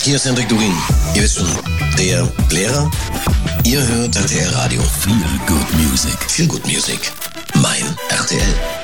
Hier ist Hendrik Durin. Ihr wisst schon, der Lehrer. Ihr hört RTL Radio. Feel Good Music. Feel Good Music. Mein RTL.